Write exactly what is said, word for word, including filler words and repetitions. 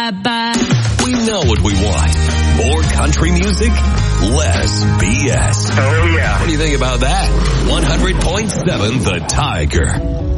Ba-ba-ba. We know what we want. More country music, less B S. Oh, yeah. What do you think about that? one hundred point seven The Tiger.